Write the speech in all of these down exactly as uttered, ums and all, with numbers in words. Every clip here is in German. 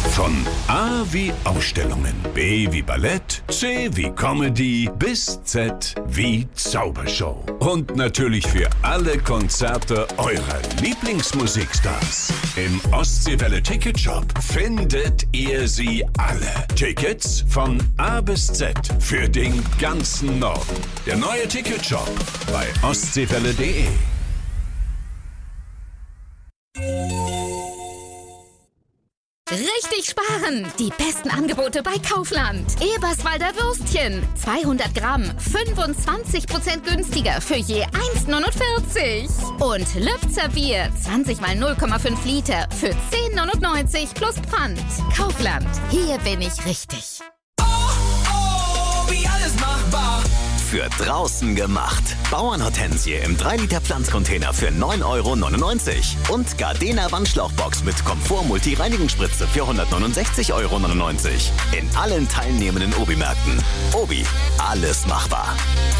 Von A wie Ausstellungen, B wie Ballett, C wie Comedy bis Z wie Zaubershow. Und natürlich für alle Konzerte eurer Lieblingsmusikstars. Im Ostseewelle Ticketshop findet ihr sie alle. Tickets von A bis Z für den ganzen Norden. Der neue Ticketshop bei ostseewelle punkt de. Richtig sparen! Die besten Angebote bei Kaufland. Eberswalder Würstchen. zweihundert Gramm. fünfundzwanzig Prozent günstiger für je eins neunundvierzig. Und Lübzer Bier. zwanzig mal null Komma fünf Liter für zehn neunundneunzig plus Pfand. Kaufland. Hier bin ich richtig. Oh, oh, wie alles machbar. Für draußen gemacht. Bauernhortensie im drei Liter Pflanzcontainer für neun Euro neunundneunzig. Und Gardena Wandschlauchbox mit Komfort-Multi-Reinigungsspritze für hundertneunundsechzig Euro neunundneunzig. In allen teilnehmenden Obi-Märkten. Obi, alles machbar.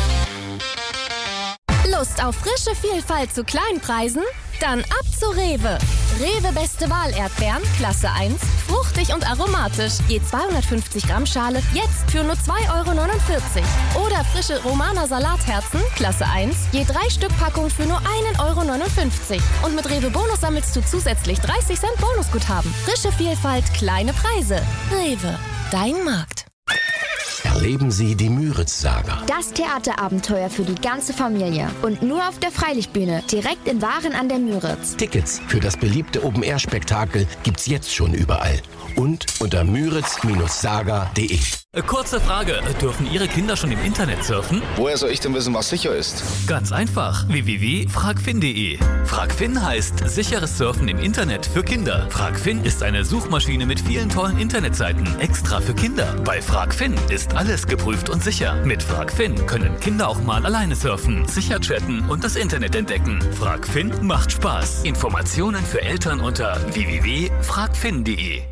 Lust auf frische Vielfalt zu Kleinpreisen? Dann ab zu Rewe. Rewe Beste Wahl Erdbeeren, Klasse eins, fruchtig und aromatisch. Je zweihundertfünfzig Gramm Schale, jetzt für nur zwei Euro neunundvierzig. Oder frische Romaner Salatherzen, Klasse eins, je drei Stück Packung für nur einen Euro neunundfünfzig. Und mit Rewe Bonus sammelst du zusätzlich dreißig Cent Bonusguthaben. Frische Vielfalt, kleine Preise. Rewe, dein Markt. Erleben Sie die Müritz-Saga. Das Theaterabenteuer für die ganze Familie. Und nur auf der Freilichtbühne, direkt in Waren an der Müritz. Tickets für das beliebte Open-Air-Spektakel gibt's jetzt schon überall. Und unter müritz Saga punkt de. Kurze Frage, dürfen Ihre Kinder schon im Internet surfen? Woher soll ich denn wissen, was sicher ist? Ganz einfach, w w w punkt fragfin punkt de. Fragfin heißt sicheres Surfen im Internet für Kinder. Fragfin ist eine Suchmaschine mit vielen tollen Internetseiten, extra für Kinder. Bei Fragfin ist alles geprüft und sicher. Mit Fragfin können Kinder auch mal alleine surfen, sicher chatten und das Internet entdecken. Fragfin macht Spaß. Informationen für Eltern unter w w w punkt fragfin punkt de.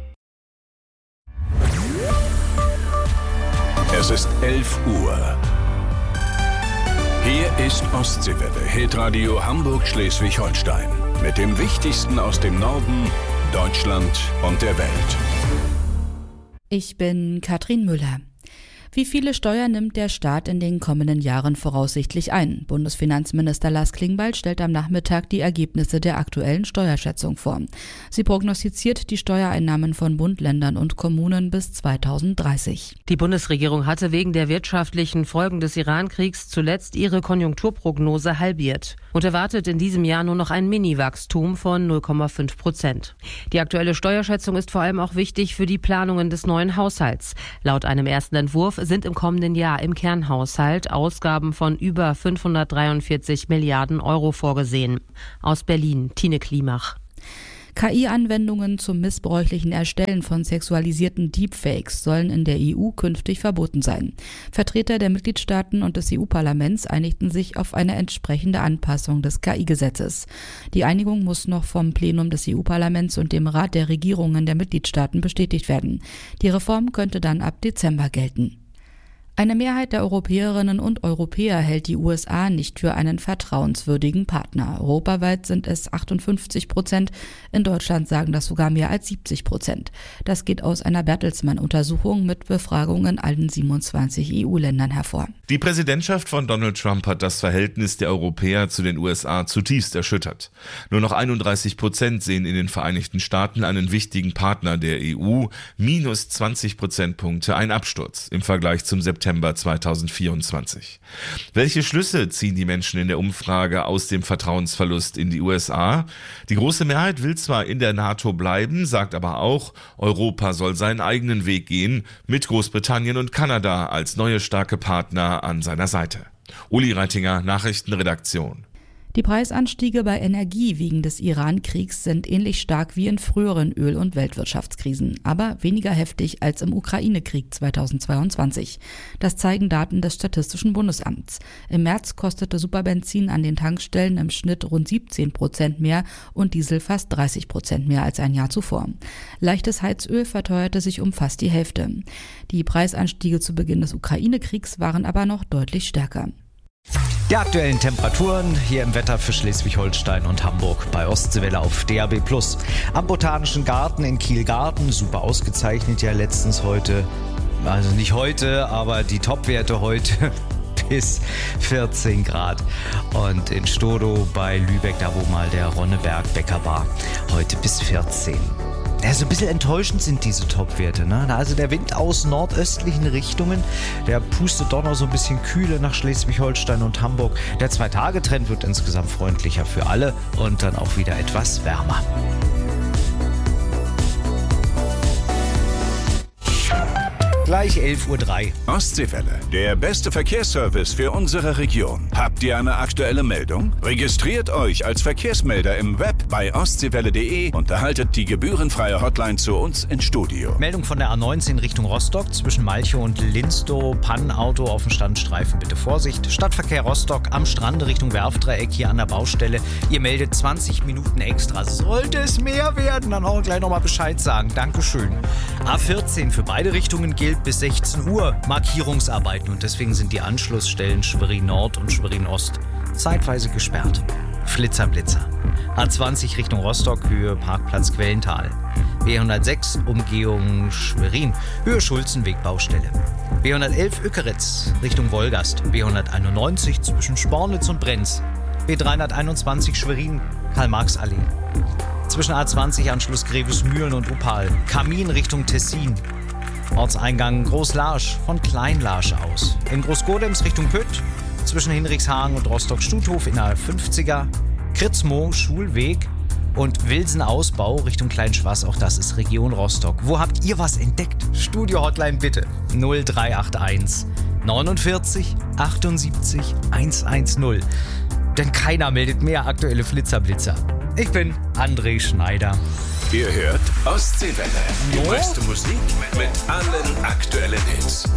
Es ist elf Uhr. Hier ist Ostseewelle, Hitradio Hamburg-Schleswig-Holstein. Mit dem Wichtigsten aus dem Norden, Deutschland und der Welt. Ich bin Katrin Müller. Wie viele Steuern nimmt der Staat in den kommenden Jahren voraussichtlich ein? Bundesfinanzminister Lars Klingbeil stellt am Nachmittag die Ergebnisse der aktuellen Steuerschätzung vor. Sie prognostiziert die Steuereinnahmen von Bund, Ländern und Kommunen bis zweitausenddreißig. Die Bundesregierung hatte wegen der wirtschaftlichen Folgen des Iran-Kriegs zuletzt ihre Konjunkturprognose halbiert und erwartet in diesem Jahr nur noch ein Mini-Wachstum von null Komma fünf Prozent. Die aktuelle Steuerschätzung ist vor allem auch wichtig für die Planungen des neuen Haushalts. Laut einem ersten Entwurf sind im kommenden Jahr im Kernhaushalt Ausgaben von über fünfhundertdreiundvierzig Milliarden Euro vorgesehen. Aus Berlin, Tine Klimach. K I-Anwendungen zum missbräuchlichen Erstellen von sexualisierten Deepfakes sollen in der E U künftig verboten sein. Vertreter der Mitgliedstaaten und des E U-Parlaments einigten sich auf eine entsprechende Anpassung des K I-Gesetzes. Die Einigung muss noch vom Plenum des E U-Parlaments und dem Rat der Regierungen der Mitgliedstaaten bestätigt werden. Die Reform könnte dann ab Dezember gelten. Eine Mehrheit der Europäerinnen und Europäer hält die U S A nicht für einen vertrauenswürdigen Partner. Europaweit sind es achtundfünfzig Prozent, in Deutschland sagen das sogar mehr als siebzig Prozent. Das geht aus einer Bertelsmann-Untersuchung mit Befragung in allen siebenundzwanzig E U-Ländern hervor. Die Präsidentschaft von Donald Trump hat das Verhältnis der Europäer zu den U S A zutiefst erschüttert. Nur noch einunddreißig Prozent sehen in den Vereinigten Staaten einen wichtigen Partner der E U, minus zwanzig Prozentpunkte, ein Absturz im Vergleich zum September zweitausendvierundzwanzig. Welche Schlüsse ziehen die Menschen in der Umfrage aus dem Vertrauensverlust in die U S A? Die große Mehrheit will zwar in der NATO bleiben, sagt aber auch, Europa soll seinen eigenen Weg gehen, mit Großbritannien und Kanada als neue starke Partner an seiner Seite. Uli Reitinger, Nachrichtenredaktion. Die Preisanstiege bei Energie wegen des Iran-Kriegs sind ähnlich stark wie in früheren Öl- und Weltwirtschaftskrisen, aber weniger heftig als im Ukraine-Krieg zweitausendzweiundzwanzig. Das zeigen Daten des Statistischen Bundesamts. Im März kostete Superbenzin an den Tankstellen im Schnitt rund siebzehn Prozent mehr und Diesel fast dreißig Prozent mehr als ein Jahr zuvor. Leichtes Heizöl verteuerte sich um fast die Hälfte. Die Preisanstiege zu Beginn des Ukraine-Kriegs waren aber noch deutlich stärker. Die aktuellen Temperaturen hier im Wetter für Schleswig-Holstein und Hamburg bei Ostseewelle auf D A B plus. Am Botanischen Garten in Kielgarten, super ausgezeichnet ja letztens heute, also nicht heute, aber die Topwerte heute bis vierzehn Grad. Und in Stodow bei Lübeck, da wo mal der Ronneberg Bäcker war, heute bis vierzehn. Ja, so ein bisschen enttäuschend sind diese Topwerte, ne? Also der Wind aus nordöstlichen Richtungen, der pustet doch noch so ein bisschen Kühle nach Schleswig-Holstein und Hamburg. Der Zwei-Tage-Trend wird insgesamt freundlicher für alle und dann auch wieder etwas wärmer. Gleich elf Uhr drei. Ostseewelle, der beste Verkehrsservice für unsere Region. Habt ihr eine aktuelle Meldung? Registriert euch als Verkehrsmelder im Web bei ostseewelle punkt de und erhaltet die gebührenfreie Hotline zu uns ins Studio. Meldung von der A neunzehn Richtung Rostock zwischen Malchow und Linstow. Pannenauto auf dem Standstreifen, bitte Vorsicht. Stadtverkehr Rostock am Strand Richtung Werfdreieck hier an der Baustelle. Ihr meldet zwanzig Minuten extra. Sollte es mehr werden, dann auch gleich nochmal Bescheid sagen. Dankeschön. A vierzehn für beide Richtungen gilt bis sechzehn Uhr Markierungsarbeiten und deswegen sind die Anschlussstellen Schwerin Nord und Schwerin Ost zeitweise gesperrt. Flitzer, Blitzer. A zwanzig Richtung Rostock, Höhe Parkplatz Quellental. B hundertsechs Umgehung Schwerin, Höhe Schulzenweg Baustelle. B hundertelf Ückeritz Richtung Wolgast. B hunderteinundneunzig zwischen Spornitz und Brenz. B dreihunderteinundzwanzig Schwerin, Karl-Marx-Allee. Zwischen A zwanzig Anschluss Grevesmühlen und Opal. Kamin Richtung Tessin. Ortseingang Großlarsch von Kleinlarsch aus. In Großgodems Richtung Pütt, zwischen Hinrichshagen und Rostock-Stuthof in der fünfziger. Kritzmoor Schulweg und Wilsen-Ausbau Richtung Kleinschwaß, auch das ist Region Rostock. Wo habt ihr was entdeckt? Studio-Hotline bitte. null drei acht eins neunundvierzig achtundsiebzig hundertzehn. Denn keiner meldet mehr aktuelle Flitzerblitzer. Ich bin André Schneider. Ihr hört Ostseewelle. Die beste Musik mit allen aktuellen Hits.